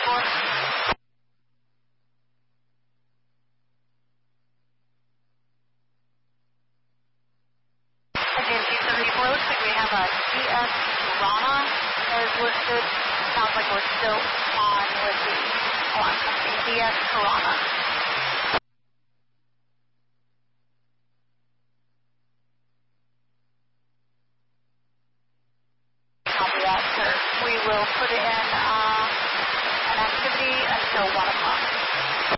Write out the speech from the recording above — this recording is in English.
Again, G74, looks like we have a GS Piranha as listed. Sounds like we're still on with the alarm company, GS Piranha. Copy that, sir. We will put it in an activity until 1 o'clock.